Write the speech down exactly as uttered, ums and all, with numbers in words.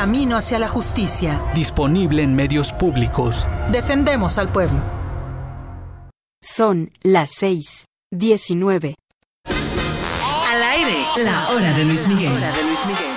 camino hacia la justicia. Disponible en medios públicos. Defendemos al pueblo. Son las seis diecinueve. Al aire, la hora de Luis Miguel.